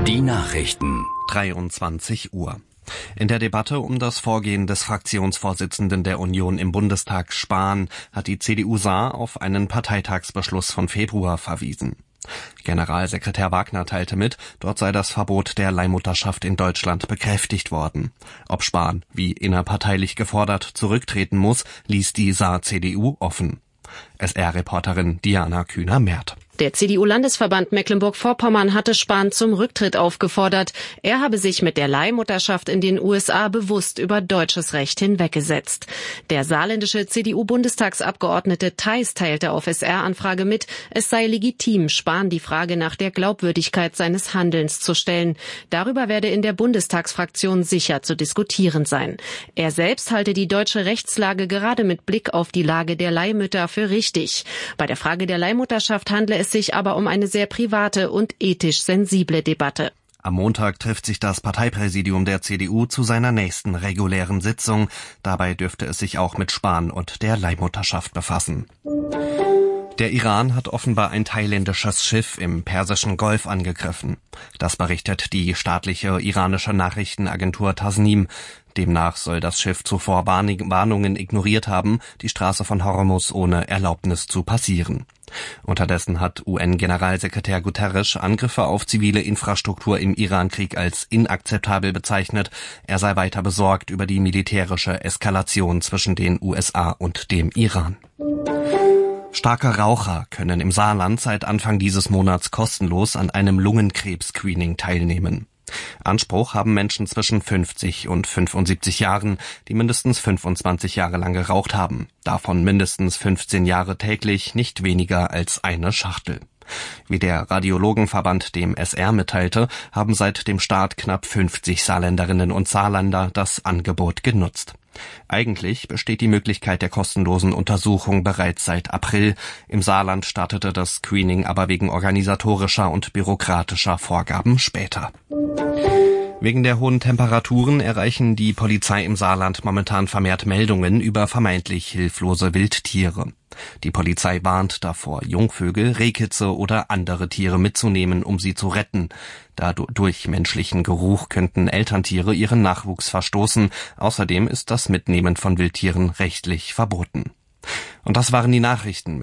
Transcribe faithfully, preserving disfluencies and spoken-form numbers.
Die Nachrichten. dreiundzwanzig Uhr. In der Debatte um das Vorgehen des Fraktionsvorsitzenden der Union im Bundestag, Spahn, hat die C D U Saar auf einen Parteitagsbeschluss von Februar verwiesen. Generalsekretär Wagner teilte mit, dort sei das Verbot der Leihmutterschaft in Deutschland bekräftigt worden. Ob Spahn, wie innerparteilich gefordert, zurücktreten muss, ließ die Saar-C D U offen. S R-Reporterin Diana Kühner-Merth. Der C D U-Landesverband Mecklenburg-Vorpommern hatte Spahn zum Rücktritt aufgefordert. Er habe sich mit der Leihmutterschaft in den U S A bewusst über deutsches Recht hinweggesetzt. Der saarländische C D U-Bundestagsabgeordnete Theis teilte auf S R-Anfrage mit, es sei legitim, Spahn die Frage nach der Glaubwürdigkeit seines Handelns zu stellen. Darüber werde in der Bundestagsfraktion sicher zu diskutieren sein. Er selbst halte die deutsche Rechtslage gerade mit Blick auf die Lage der Leihmütter für richtig. Bei der Frage der Leihmutterschaft handle es sich aber um eine sehr private und ethisch sensible Debatte. Am Montag trifft sich das Parteipräsidium der C D U zu seiner nächsten regulären Sitzung. Dabei dürfte es sich auch mit Spahn und der Leihmutterschaft befassen. Der Iran hat offenbar ein thailändisches Schiff im Persischen Golf angegriffen. Das berichtet die staatliche iranische Nachrichtenagentur Tasnim. Demnach soll das Schiff zuvor Warnungen ignoriert haben, die Straße von Hormuz ohne Erlaubnis zu passieren. Unterdessen hat U N-Generalsekretär Guterres Angriffe auf zivile Infrastruktur im Irankrieg als inakzeptabel bezeichnet. Er sei weiter besorgt über die militärische Eskalation zwischen den U S A und dem Iran. Starke Raucher können im Saarland seit Anfang dieses Monats kostenlos an einem Lungenkrebs-Screening teilnehmen. Anspruch haben Menschen zwischen fünfzig und fünfundsiebzig Jahren, die mindestens fünfundzwanzig Jahre lang geraucht haben. Davon mindestens fünfzehn Jahre täglich, nicht weniger als eine Schachtel. Wie der Radiologenverband dem S R mitteilte, haben seit dem Start knapp fünfzig Saarländerinnen und Saarländer das Angebot genutzt. Eigentlich besteht die Möglichkeit der kostenlosen Untersuchung bereits seit April. Im Saarland startete das Screening aber wegen organisatorischer und bürokratischer Vorgaben später. Wegen der hohen Temperaturen erreichen die Polizei im Saarland momentan vermehrt Meldungen über vermeintlich hilflose Wildtiere. Die Polizei warnt davor, Jungvögel, Rehkitze oder andere Tiere mitzunehmen, um sie zu retten. Dadurch menschlichen Geruch könnten Elterntiere ihren Nachwuchs verstoßen. Außerdem ist das Mitnehmen von Wildtieren rechtlich verboten. Und das waren die Nachrichten.